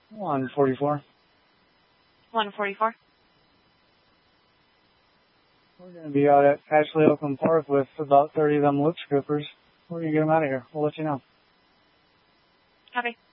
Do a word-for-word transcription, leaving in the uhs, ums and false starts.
one forty-four. one forty-four. We're going to be out at Ashley Oakland Park with about thirty of them loop scoopers. We're going to get them out of here. We'll let you know. Copy.